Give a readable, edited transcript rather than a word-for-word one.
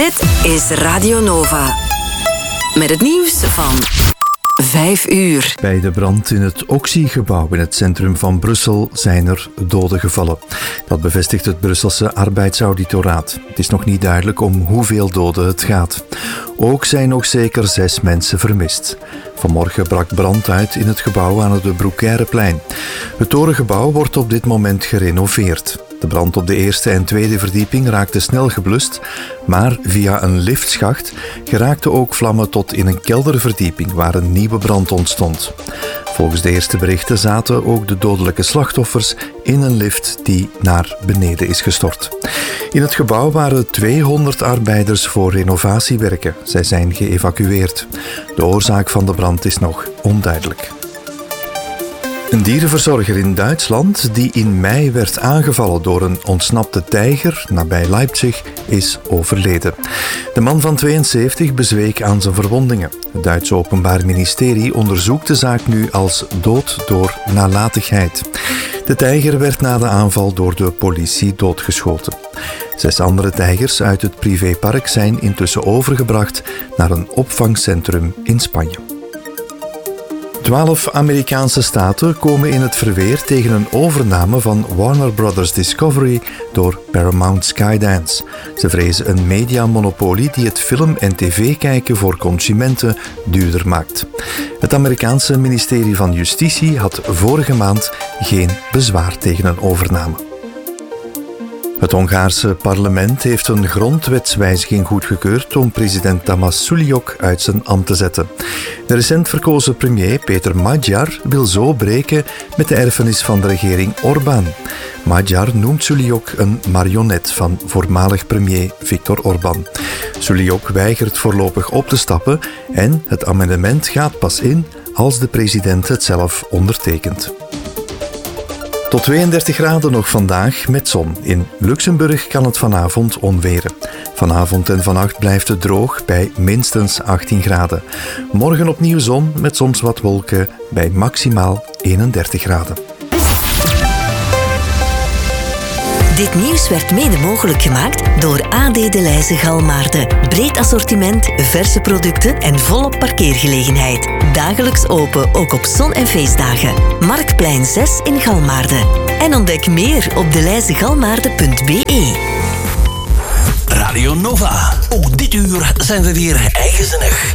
Dit is Radio Nova. Met het nieuws van 5 uur. Bij de brand in het Oxy-gebouw in het centrum van Brussel zijn er doden gevallen. Dat bevestigt het Brusselse arbeidsauditoraat. Het is nog niet duidelijk om hoeveel doden het gaat. Ook zijn nog zeker 6 mensen vermist. Vanmorgen brak brand uit in het gebouw aan het Broekaireplein. Het torengebouw wordt op dit moment gerenoveerd. De brand op de eerste en tweede verdieping raakte snel geblust, maar via een liftschacht geraakten ook vlammen tot in een kelderverdieping waar een nieuwe brand ontstond. Volgens de eerste berichten zaten ook de dodelijke slachtoffers in een lift die naar beneden is gestort. In het gebouw waren 200 arbeiders voor renovatiewerken. Zij zijn geëvacueerd. De oorzaak van de brand is nog onduidelijk. Een dierenverzorger in Duitsland die in mei werd aangevallen door een ontsnapte tijger nabij Leipzig is overleden. De man van 72 bezweek aan zijn verwondingen. Het Duitse Openbaar Ministerie onderzoekt de zaak nu als dood door nalatigheid. De tijger werd na de aanval door de politie doodgeschoten. 6 andere tijgers uit het privépark zijn intussen overgebracht naar een opvangcentrum in Spanje. 12 Amerikaanse staten komen in het verweer tegen een overname van Warner Brothers Discovery door Paramount Skydance. Ze vrezen een mediamonopolie die het film- en tv-kijken voor consumenten duurder maakt. Het Amerikaanse ministerie van Justitie had vorige maand geen bezwaar tegen een overname. Het Hongaarse parlement heeft een grondwetswijziging goedgekeurd om president Tamás Sullyok uit zijn ambt te zetten. De recent verkozen premier Péter Magyar wil zo breken met de erfenis van de regering Orbán. Magyar noemt Sullyok een marionet van voormalig premier Viktor Orbán. Sullyok weigert voorlopig op te stappen en het amendement gaat pas in als de president het zelf ondertekent. Tot 32 graden nog vandaag met zon. In Luxemburg kan het vanavond onweren. Vanavond en vannacht blijft het droog bij minstens 18 graden. Morgen opnieuw zon met soms wat wolken bij maximaal 31 graden. Dit nieuws werd mede mogelijk gemaakt door AD De Leyse Galmaarden. Breed assortiment, verse producten en volop parkeergelegenheid. Dagelijks open, ook op zon- en feestdagen. Marktplein 6 in Galmaarden. En ontdek meer op deleyzegalmaarden.be. Radio Nova. Ook dit uur zijn we weer eigenzinnig.